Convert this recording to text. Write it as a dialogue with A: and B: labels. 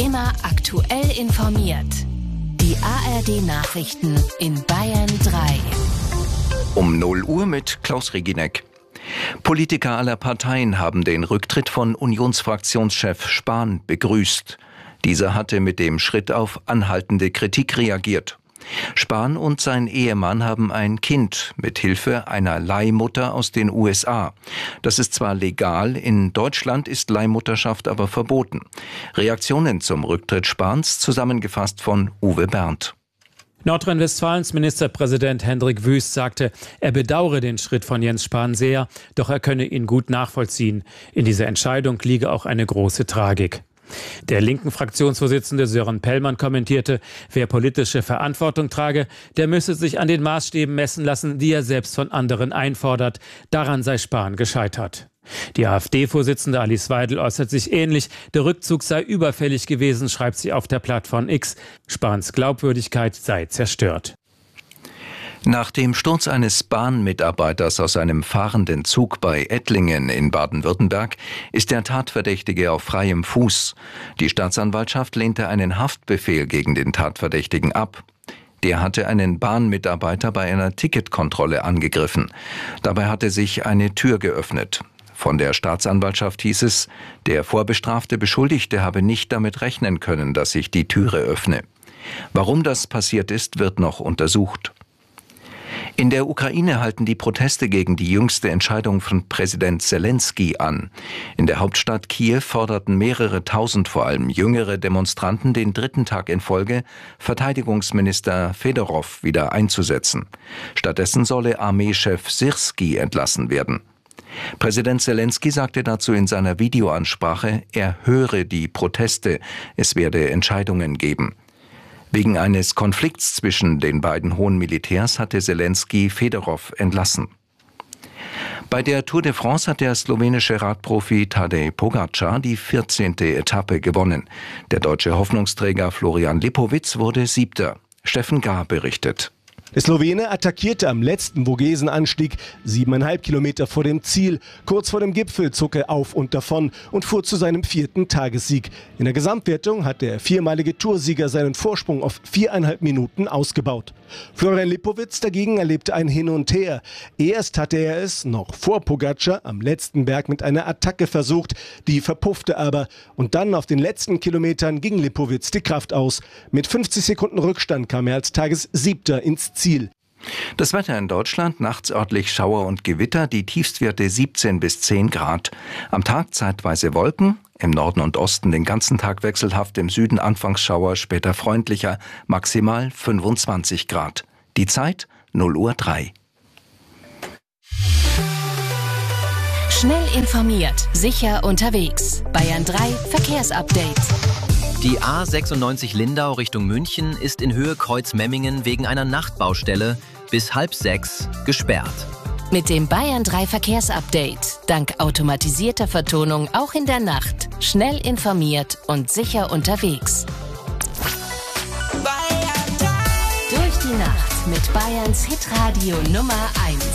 A: Immer aktuell informiert. Die ARD-Nachrichten in Bayern 3.
B: Um 0 Uhr mit Klaus Reginek. Politiker aller Parteien haben den Rücktritt von Unionsfraktionschef Spahn begrüßt. Dieser hatte mit dem Schritt auf anhaltende Kritik reagiert. Spahn und sein Ehemann haben ein Kind mit Hilfe einer Leihmutter aus den USA. Das ist zwar legal, in Deutschland ist Leihmutterschaft aber verboten. Reaktionen zum Rücktritt Spahns zusammengefasst von Uwe Berndt.
C: Nordrhein-Westfalens Ministerpräsident Hendrik Wüst sagte, er bedauere den Schritt von Jens Spahn sehr, doch er könne ihn gut nachvollziehen. In dieser Entscheidung liege auch eine große Tragik. Der linken Fraktionsvorsitzende Sören Pellmann kommentierte, wer politische Verantwortung trage, der müsse sich an den Maßstäben messen lassen, die er selbst von anderen einfordert. Daran sei Spahn gescheitert. Die AfD-Vorsitzende Alice Weidel äußert sich ähnlich. Der Rückzug sei überfällig gewesen, schreibt sie auf der Plattform X. Spahns Glaubwürdigkeit sei zerstört.
B: Nach dem Sturz eines Bahnmitarbeiters aus einem fahrenden Zug bei Ettlingen in Baden-Württemberg ist der Tatverdächtige auf freiem Fuß. Die Staatsanwaltschaft lehnte einen Haftbefehl gegen den Tatverdächtigen ab. Der hatte einen Bahnmitarbeiter bei einer Ticketkontrolle angegriffen. Dabei hatte sich eine Tür geöffnet. Von der Staatsanwaltschaft hieß es, der vorbestrafte Beschuldigte habe nicht damit rechnen können, dass sich die Türe öffne. Warum das passiert ist, wird noch untersucht. In der Ukraine halten die Proteste gegen die jüngste Entscheidung von Präsident Selenskyj an. In der Hauptstadt Kiew forderten mehrere tausend, vor allem jüngere Demonstranten, den dritten Tag in Folge, Verteidigungsminister Fedorov wieder einzusetzen. Stattdessen solle Armeechef Syrskij entlassen werden. Präsident Selenskyj sagte dazu in seiner Videoansprache, er höre die Proteste, es werde Entscheidungen geben. Wegen eines Konflikts zwischen den beiden hohen Militärs hatte Selenskyj Fedorov entlassen. Bei der Tour de France hat der slowenische Radprofi Tadej Pogačar die 14. Etappe gewonnen. Der deutsche Hoffnungsträger Florian Lipowitz wurde 7. Steffen Gahr berichtet.
D: Der Slowene attackierte am letzten Vogesenanstieg 7,5 Kilometer vor dem Ziel. Kurz vor dem Gipfel zog er auf und davon und fuhr zu seinem 4. Tagessieg. In der Gesamtwertung hat der viermalige Toursieger seinen Vorsprung auf 4,5 Minuten ausgebaut. Florian Lipowitz dagegen erlebte ein Hin und Her. Erst hatte er es, noch vor Pogačar, am letzten Berg mit einer Attacke versucht. Die verpuffte aber. Und dann auf den letzten Kilometern ging Lipowitz die Kraft aus. Mit 50 Sekunden Rückstand kam er als Tagessiebter ins Ziel.
B: Das Wetter in Deutschland, nachts örtlich Schauer und Gewitter, die Tiefstwerte 17 bis 10 Grad. Am Tag zeitweise Wolken, im Norden und Osten den ganzen Tag wechselhaft, im Süden anfangs Schauer, später freundlicher, maximal 25 Grad. Die Zeit 0:03 Uhr.
A: Schnell informiert, sicher unterwegs. Bayern 3 Verkehrsupdate.
E: Die A96 Lindau Richtung München ist in Höhe Kreuz-Memmingen wegen einer Nachtbaustelle bis 5:30 gesperrt.
A: Mit dem Bayern 3 Verkehrsupdate. Dank automatisierter Vertonung auch in der Nacht. Schnell informiert und sicher unterwegs. Durch die Nacht mit Bayerns Hitradio Nummer 1.